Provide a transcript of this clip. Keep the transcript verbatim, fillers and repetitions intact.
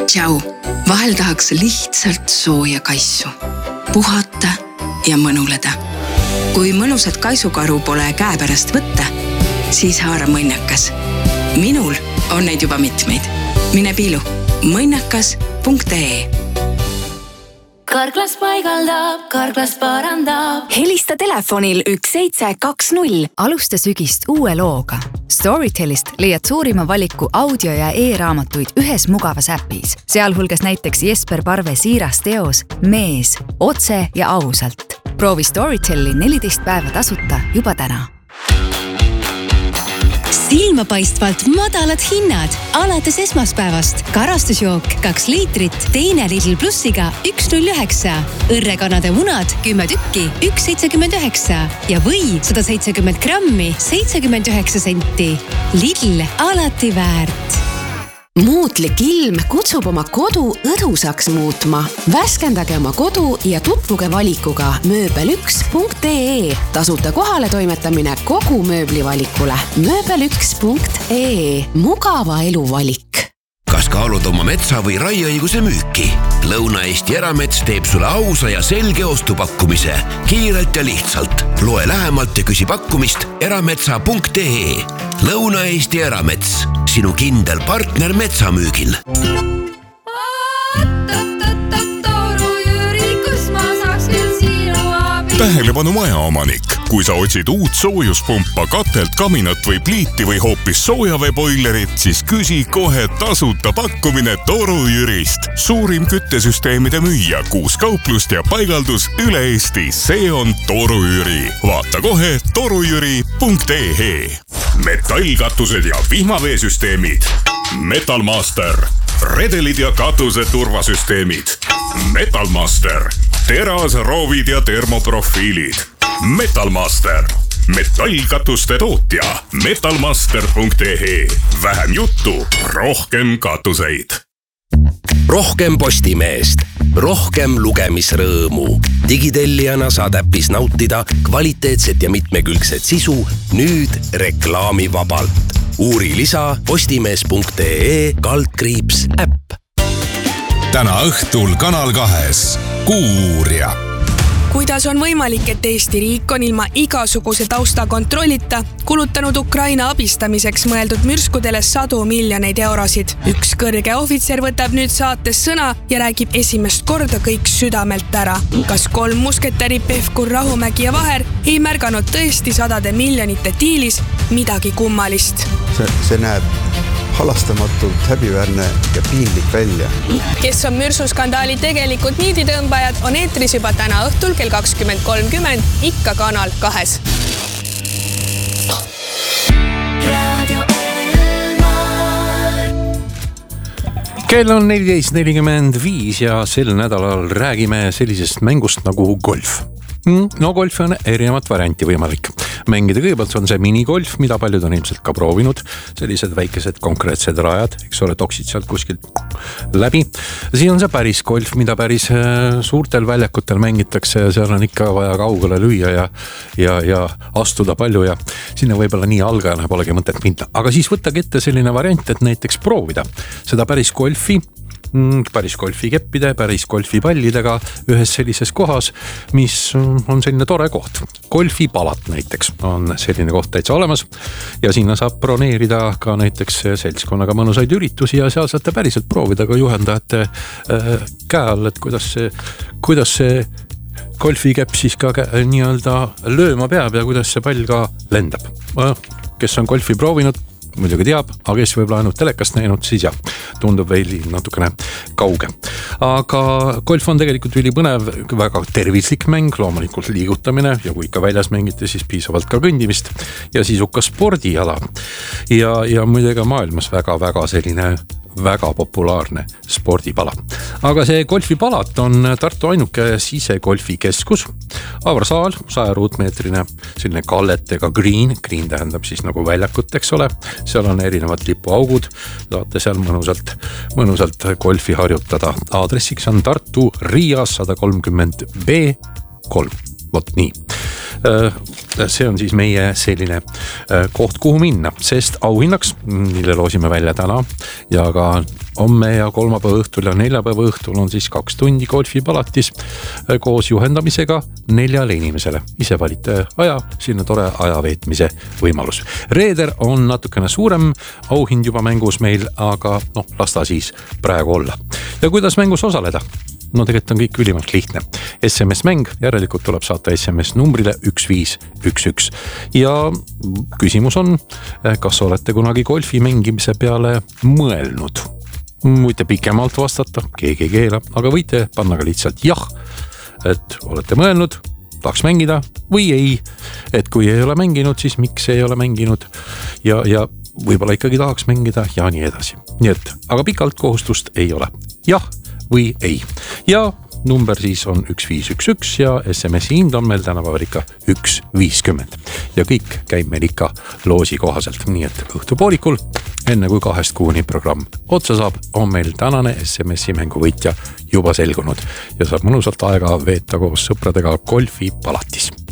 Tšau, vahel tahaks lihtsalt sooja kaisu. Puhata ja mõnuleda. Kui mõnusat kaisukaru pole käe pärast võtta, siis haara mõnnakas. Minul on neid juba mitmeid. Mine piilu mõnnakas punkt ee. Karklas paigaldab, karklas parandab. Helista telefonil üks seitse kaks null. Alusta sügist uue looga. Storytelist leiad suurima valiku audio- ja e-raamatuid ühes mugavas äpis. Sealhulgas näiteks Jesper Parve siiras teos Mees, otse ja ausalt. Proovi Storyteli neliteist päeva tasuta juba täna. Silmapaistvalt madalad hinnad alates esmaspäevast. Karastusjook kaks liitrit, teine Lidl plussiga üks null üheksa. Õrrekanade munad kümme tükki, üks seitsekümmend üheksa ja või sada seitsekümmend grammi, seitsekümmend üheksa senti. Lidl alati väärt. Muutlik ilm kutsub oma kodu õdusaks muutma. Värskendage oma kodu ja tutvuge valikuga mööbel üks punkt ee. Tasuta kohale toimetamine kogu mööblivalikule. mööbel üks punkt ee. Mugava elu valik. Kas kaalud oma metsa või raieõiguse müüki? Lõuna-Eesti Eramets teeb sulle ausa ja selge ostupakkumise. Kiirelt ja lihtsalt. Loe lähemalt ja küsi pakkumist erametsa punkt ee. Lõuna-Eesti Eramets. Sinu kindel partner metsamüügil. Tähelepanu majaomanik. Kui sa otsid uut soojuspumpa, katelt, kaminat või pliiti või hoopis soojaveeboilerit, siis küsi kohe tasuta pakkumine Toru Jürist. Suurim küttesüsteemide müüja, kuus kauplust ja paigaldus üle Eesti. See on Toru Jüri. Vaata kohe torujüri punkt ee. Metallkatused ja vihmaveesüsteemid. Metalmaster. Redelid ja katuse turvasüsteemid. Metalmaster. Teras, roovid ja termoprofiilid. Metalmaster. Metallkatuste tootja. metalmaster punkt ee. Vähem juttu, rohkem katuseid. Rohkem Postimeest. Rohkem lugemisrõõmu. Digitellijana saad äppis nautida kvaliteetset ja mitmekülgset sisu nüüd reklaamivabalt. Uuri lisa postimees punkt ee kaldkriips äpp. Täna õhtul Kanal kahes Kuuuurija. Kuidas on võimalik, et Eesti riik on ilma igasuguse taustakontrollita kulutanud Ukraina abistamiseks mõeldud mürskudele sadu miljoneid eurosid? Üks kõrge ohvitser võtab nüüd saates sõna ja räägib esimest korda kõik südamelt ära. Kas kolm musketäri Pevkur, Rahumägi ja Vaher ei märganud tõesti sadade miljonite diilis midagi kummalist? See, see näeb halastamatult häbiväärne ja piinlik välja. Kes on mürsuskandaali tegelikult niiditõmbajad, on eetris juba täna õhtul kell kakskümmend kolmkümmend ikka Kanal kahes. Kell on neliteist nelikümmend viis ja sel nädalal räägime sellisest mängust nagu golf. No golfi on erinevat varianti võimalik mängida. Kõigepealt on see minigolf, mida paljud on ilmselt ka proovinud. Sellised väikesed konkreetsed rajad, eks ole, toksid sealt kuskilt läbi. Siin on see päris golf, mida päris suurtel väljakutel mängitakse ja seal on ikka vaja kaugele lüüa ja, ja, ja astuda palju ja sinna võib-olla nii algajana polegi mõtet minna. Aga siis võtagi ette selline variant, et näiteks proovida seda päris golfi, päris golfikeppide, päris golfipallidega ühes sellises kohas, mis on selline tore koht. Golfipalat näiteks on selline koht täitsa olemas ja sinna saab broneerida ka näiteks seltskonnaga mõnusaid üritusi ja seal saate päriselt proovida ka juhendajate äh, käe all, et kuidas see, kuidas see golfikepp siis ka nii-öelda lööma peab ja kuidas see pall ka lendab. Kes on golfi proovinud, muidugi teab, aga kes võib-olla ainult telekast näinud, siis jah, tundub veidi natukene kauge. Aga golf on tegelikult üli põnev, väga tervislik mäng, loomulikult liigutamine ja kui ikka väljas mängite, siis piisavalt ka kõndimist ja sisuka spordiala. Ja, ja muidugi maailmas väga-väga selline väga populaarne spordipala. Aga see golfipalat on Tartu ainuke sisegolfikeskus. Avarsaal, saja ruutmeetrine, selline kalletega green. Green tähendab siis nagu väljakut, eks ole. Seal on erinevad lipuaugud. Saate seal mõnusalt, mõnusalt golfi harjutada. Aadressiks on Tartu Riia sada kolmkümmend B kolm. Vot nii. see on siis meie selline koht, kuhu minna, sest auhinnaks, mille loosime välja täna ja ka homme ja kolmapäeva õhtul ja neljapäeva õhtul on siis kaks tundi golfipalatis koos juhendamisega neljale inimesele. Ise valite aja, siin on tore aja veetmise võimalus. Reeder on natukene suurem auhind juba mängus meil, aga noh, las ta siis praegu olla. Ja kuidas mängus osaleda? No tegelikult on kõik ülimalt lihtne. S M S-mäng, järelikult tuleb saata S M S numbrile üks viis üks üks. Ja küsimus on, kas olete kunagi golfi mängimise peale mõelnud? Võite pikemalt vastata, keegi ei keela, aga võite panna ka lihtsalt jah, et olete mõelnud, tahaks mängida või ei, et kui ei ole mänginud, siis miks ei ole mänginud ja, ja võib-olla ikkagi tahaks mängida ja nii edasi. Nii et, aga pikalt kohustust ei ole. Jah või ei. Ja number siis on üks viis üks üks ja S M S-i hind on meil tänapäeval ikka üks viiskümmend. Ja kõik käib meil ikka loosi kohaselt. Nii et õhtupoolikul, enne kui kahest kuuni programm otsa saab, on meil tänane S M S-i mängu võitja juba selgunud ja saab mõnusalt aega veeta koos sõpradega golfi palatis.